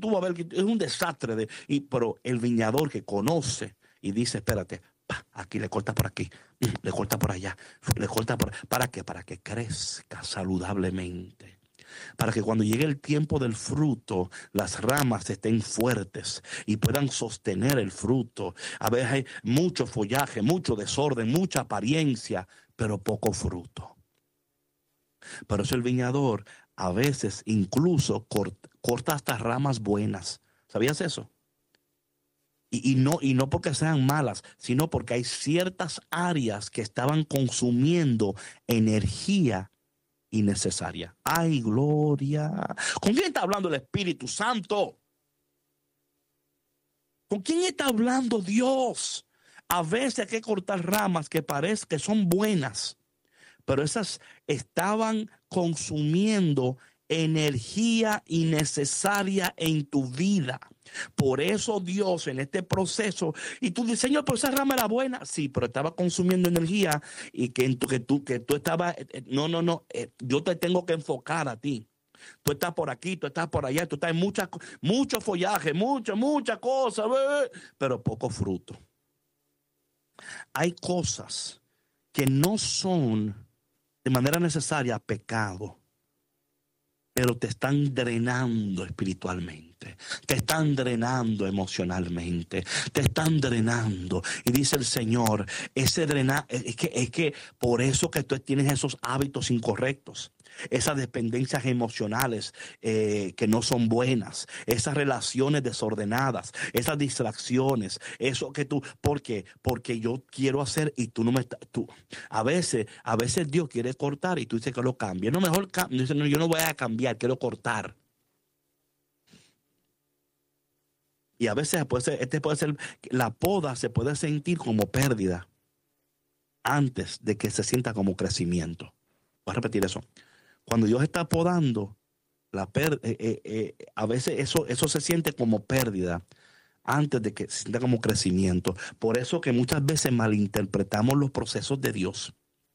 tú vas a ver que es un desastre. Pero el viñador que conoce y dice, espérate, aquí le corta por aquí, le corta por allá, le corta por... ¿Para qué? Para que crezca saludablemente. Para que cuando llegue el tiempo del fruto, las ramas estén fuertes y puedan sostener el fruto. A veces hay mucho follaje, mucho desorden, mucha apariencia, pero poco fruto. Por eso el viñador a veces incluso corta hasta ramas buenas. ¿Sabías eso? Y no porque sean malas, sino porque hay ciertas áreas que estaban consumiendo energía innecesaria. ¡Ay, gloria! ¿Con quién está hablando el Espíritu Santo? ¿Con quién está hablando Dios? A veces hay que cortar ramas que parece que son buenas, pero esas estaban consumiendo energía innecesaria en tu vida. Por eso Dios en este proceso, y tú dices, Señor, pero esa rama era buena. Sí, pero estaba consumiendo energía y que tú estabas, no, yo te tengo que enfocar a ti. Tú estás por aquí, tú estás por allá, tú estás en mucho follaje, mucha cosa, pero poco fruto. Hay cosas que no son de manera necesaria pecado, pero te están drenando espiritualmente, te están drenando emocionalmente, te están drenando. Y dice el Señor, ese drenaje, es que por eso que tú tienes esos hábitos incorrectos, esas dependencias emocionales que no son buenas, esas relaciones desordenadas, esas distracciones, eso que tú, ¿por qué? Porque yo quiero hacer y tú no me estás, a veces Dios quiere cortar y tú dices que lo cambie. No, mejor dice, no, yo no voy a cambiar, quiero cortar. Y a veces puede ser, la poda se puede sentir como pérdida antes de que se sienta como crecimiento. Voy a repetir eso. Cuando Dios está podando, a veces eso se siente como pérdida antes de que se sienta como crecimiento. Por eso que muchas veces malinterpretamos los procesos de Dios.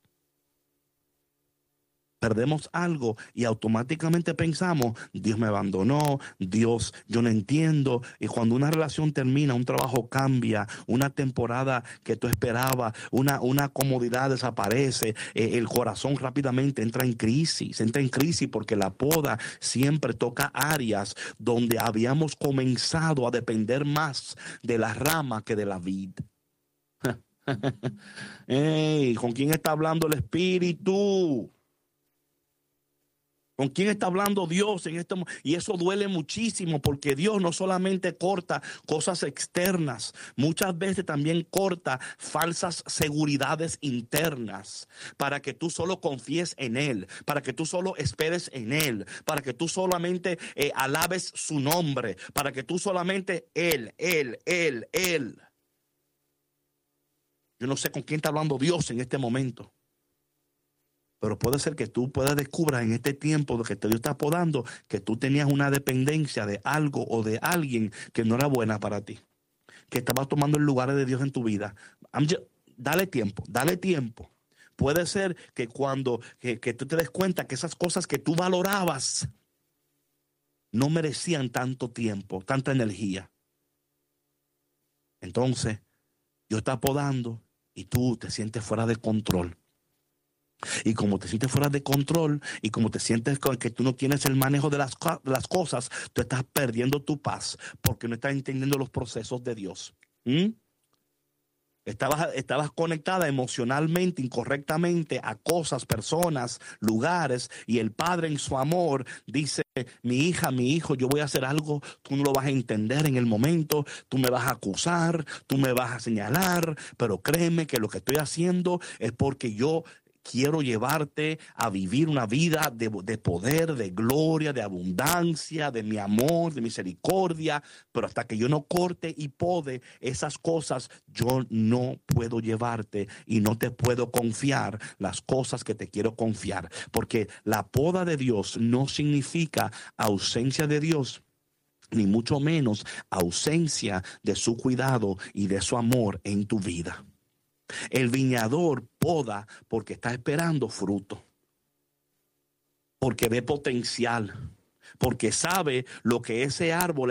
Perdemos algo y automáticamente pensamos, Dios me abandonó, Dios, yo no entiendo. Y cuando una relación termina, un trabajo cambia, una temporada que tú esperabas, una comodidad desaparece, el corazón rápidamente entra en crisis porque la poda siempre toca áreas donde habíamos comenzado a depender más de la rama que de la vid. Hey, ¿con quién está hablando el Espíritu? ¿Con quién está hablando Dios en este momento? Y eso duele muchísimo porque Dios no solamente corta cosas externas, muchas veces también corta falsas seguridades internas para que tú solo confíes en Él, para que tú solo esperes en Él, para que tú solamente alabes su nombre, para que tú solamente Él. Yo no sé con quién está hablando Dios en este momento. Pero puede ser que tú puedas descubrir en este tiempo de que Dios está podando que tú tenías una dependencia de algo o de alguien que no era buena para ti, que estaba tomando el lugar de Dios en tu vida. Dale tiempo. Puede ser que cuando que tú te des cuenta que esas cosas que tú valorabas no merecían tanto tiempo, tanta energía. Entonces, Dios está podando y tú te sientes fuera de control. Y como te sientes fuera de control y como te sientes que tú no tienes el manejo de las cosas, tú estás perdiendo tu paz porque no estás entendiendo los procesos de Dios. Estabas conectada emocionalmente, incorrectamente a cosas, personas, lugares, y el Padre en su amor dice, mi hija, mi hijo, yo voy a hacer algo, tú no lo vas a entender en el momento, tú me vas a acusar, tú me vas a señalar, pero créeme que lo que estoy haciendo es porque yo quiero llevarte a vivir una vida de poder, de gloria, de abundancia, de mi amor, de misericordia. Pero hasta que yo no corte y pode esas cosas, yo no puedo llevarte y no te puedo confiar las cosas que te quiero confiar. Porque la poda de Dios no significa ausencia de Dios, ni mucho menos ausencia de su cuidado y de su amor en tu vida. El viñador poda porque está esperando fruto, porque ve potencial, porque sabe lo que ese árbol